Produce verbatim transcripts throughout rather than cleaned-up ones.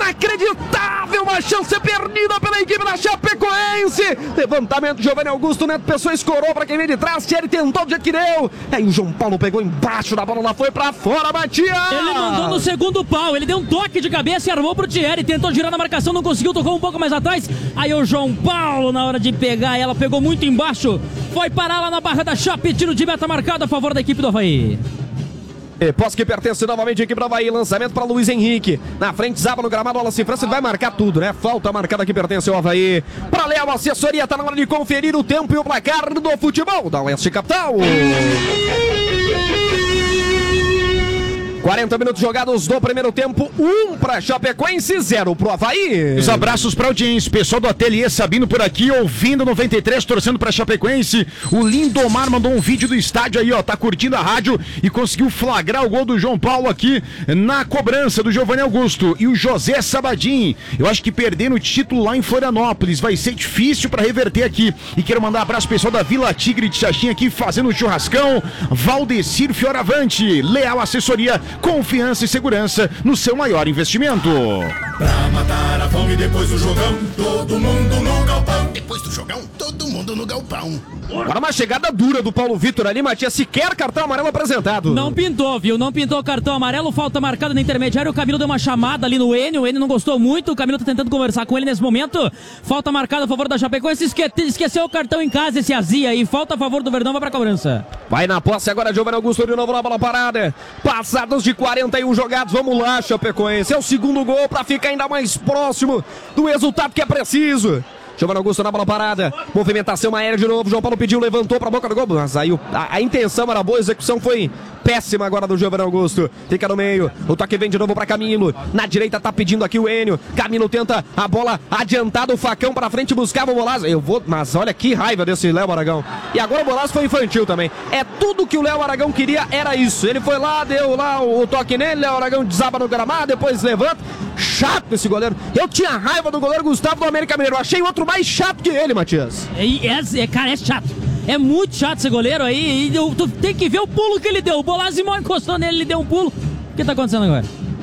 inacreditável, uma chance perdida pela equipe da Chapecoense. Levantamento, Giovanni Augusto, Neto Pessoa escorou pra quem vem de trás, Thierry tentou do jeito que deu. Aí o João Paulo pegou embaixo da bola, lá foi pra fora, Matias. Ele mandou no segundo pau, ele deu um toque de cabeça e armou pro Thierry, tentou girar na marcação, não conseguiu, tocou um pouco mais atrás. Aí o João Paulo, na hora de pegar, ela pegou muito embaixo, foi parar lá na barra da Chape, tiro de meta marcado a favor da equipe do Avaí. E posse que pertence novamente à equipe do Avaí, lançamento para Luiz Henrique, na frente, Zaba no gramado, Wallace França, ele vai marcar tudo, né? Falta marcada que pertence ao Avaí. Para Léo, assessoria, tá na hora de conferir o tempo e o placar do futebol da Oeste Capital. quarenta minutos jogados do primeiro tempo, um para Chapecoense, zero pro Avaí. Os abraços pra audiência, pessoal do Ateliê Sabino por aqui, ouvindo noventa e três, torcendo pra Chapecoense. O Lindomar mandou um vídeo do estádio aí, ó, tá curtindo a rádio e conseguiu flagrar o gol do João Paulo aqui na cobrança do Giovanni Augusto. E o José Sabadim, eu acho que perder no título lá em Florianópolis vai ser difícil pra reverter aqui. E quero mandar um abraço pessoal da Vila Tigre de Xaxim aqui, fazendo churrascão. Valdecir Fioravante, Leal Assessoria, confiança e segurança no seu maior investimento. Pra matar a fome depois do jogão, todo mundo no galpão. Depois do jogão, todo mundo no galpão. Agora uma chegada dura do Paulo Vitor ali, Matias, sequer cartão amarelo apresentado. Não pintou, viu? Não pintou cartão amarelo, falta marcada na intermediária. O Camilo deu uma chamada ali no Enio, o Enio não gostou muito, o Camilo tá tentando conversar com ele nesse momento. Falta marcada a favor da Chapecoense, esque... esqueceu o cartão em casa esse Azia aí, falta a favor do Verdão, vai pra cobrança. Vai na posse agora, Giovanni Augusto de novo na bola parada. Passados de quarenta e um jogados, vamos lá, Chapecoense. É o segundo gol pra ficar ainda mais próximo do resultado que é preciso. Giovanni Augusto na bola parada, movimentação aérea de novo, João Paulo pediu, levantou pra boca do gol, mas aí o, a, a intenção era boa, a execução foi péssima agora do Giovanni Augusto, fica no meio, o toque vem de novo pra Camilo, na direita tá pedindo aqui o Enio, Camilo tenta a bola adiantada, o facão pra frente, buscava o Bolaz, eu vou, mas olha que raiva desse Léo Aragão, e agora o Bolaz foi infantil também, é tudo que o Léo Aragão queria, era isso, ele foi lá, deu lá o, o toque nele, Léo Aragão desaba no gramado, depois levanta, chato esse goleiro, eu tinha raiva do goleiro Gustavo do América Mineiro, achei outro mais chato que ele, Matias. É, é, é, cara, é chato. É muito chato esse goleiro aí. E eu, tu tem que ver o pulo que ele deu. O Bolazimão encostou nele, ele deu um pulo. O que tá acontecendo agora?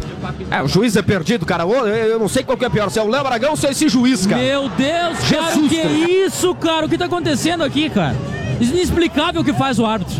É, o juiz é perdido, cara. Eu, eu não sei qual que é pior, se é o Léo Aragão ou se é esse juiz, cara. Meu Deus, Jesus, cara, o que é isso, cara? O que tá acontecendo aqui, cara? Inexplicável o que faz o árbitro.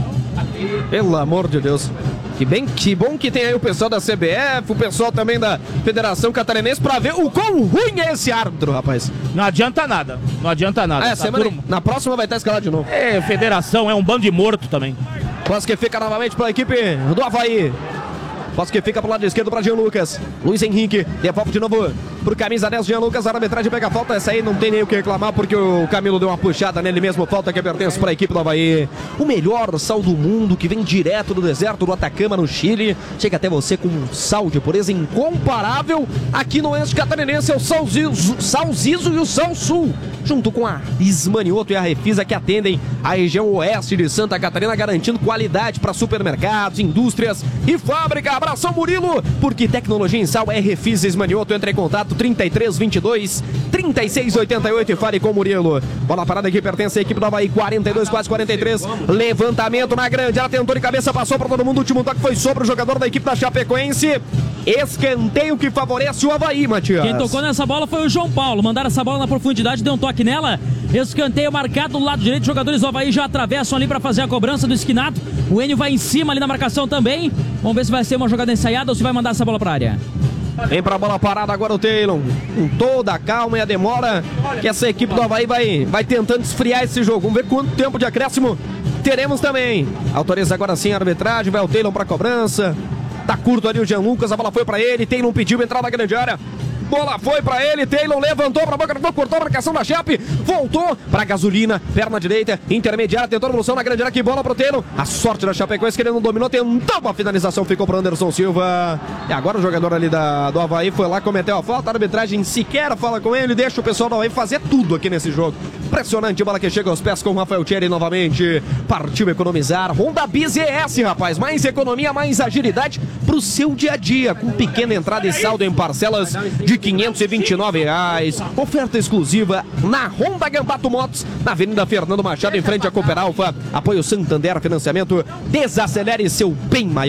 Pelo amor de Deus. Que, bem, que bom que tem aí o pessoal da C B F, o pessoal também da Federação Catarinense pra ver o quão ruim é esse árbitro, rapaz. Não adianta nada, não adianta nada. Ah, é, tá semana, turma... na próxima vai estar escalado de novo. É, federação, é um bando de morto também. Posse que fica novamente pela equipe do Avaí. Posse que fica pro lado esquerdo pra Jean Lucas. Luiz Henrique, devolve de novo pro camisa dez, Jean Lucas, a arbitragem pega a falta. Essa aí não tem nem o que reclamar, porque o Camilo deu uma puxada nele mesmo. Falta que pertence para a equipe do Avaí. O melhor sal do mundo, que vem direto do deserto do Atacama, no Chile. Chega até você com um sal de pureza incomparável. Aqui no Oeste Catarinense é o Sal Zizo, Sal Zizo e o Sal Sul, junto com a Ismanioto e a Refisa, que atendem a região oeste de Santa Catarina, garantindo qualidade para supermercados, indústrias e fábrica. Abração, Murilo, porque tecnologia em sal é Refisa Ismanioto. Entre em contato trinta e três, vinte e dois, trinta e seis, oitenta e oito e fale com o Murilo. Bola parada que pertence à equipe do Avaí, quarenta e dois, quase quarenta e três. Levantamento na grande, ela tentou de cabeça, passou para todo mundo. O último toque foi sobre o jogador da equipe da Chapecoense. Escanteio que favorece o Avaí, Matias. Quem tocou nessa bola foi o João Paulo. Mandaram essa bola na profundidade, deu um toque nela. Escanteio marcado do lado direito. Os jogadores do Avaí já atravessam ali para fazer a cobrança do esquinato. O Enio vai em cima ali na marcação também. Vamos ver se vai ser uma jogada ensaiada ou se vai mandar essa bola para a área. Vem pra bola parada agora o Taylor, com toda a calma e a demora que essa equipe do Avaí vai, vai tentando esfriar esse jogo. Vamos ver quanto tempo de acréscimo teremos também. Autoriza agora sim a arbitragem, vai o Taylor pra cobrança. Tá curto ali o Jean Lucas, a bola foi pra ele, Taylor pediu entrar na grande área. Bola foi pra ele, Taylor levantou pra boca do gol, cortou a marcação da Chape, voltou pra Gasolina, perna direita, intermediária, tentou a evolução na grande área, que bola pro Taylor. A sorte da Chapecoense que ele não dominou, tentou uma finalização, ficou pro Anderson Silva. E agora o jogador ali da, do Avaí foi lá, cometeu a falta, a arbitragem sequer fala com ele, deixa o pessoal do Avaí fazer tudo aqui nesse jogo. Impressionante, bola que chega aos pés com o Rafael Thierry novamente. Partiu economizar, Honda Biz E S, rapaz, mais economia, mais agilidade pro seu dia a dia, com pequena entrada e saldo em parcelas de quinhentos e vinte e nove reais. Oferta exclusiva na Honda Gambato Motos, na Avenida Fernando Machado, em frente à Cooper Alfa. Apoio Santander, financiamento. Desacelere seu bem maior.